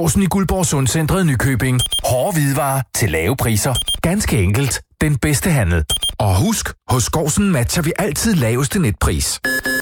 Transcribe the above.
Skovsen i Guldborg Sundcentret Nykøbing. Hårde hvidevarer til lave priser. Ganske enkelt den bedste handel. Og husk, hos Skovsen matcher vi altid laveste netpris.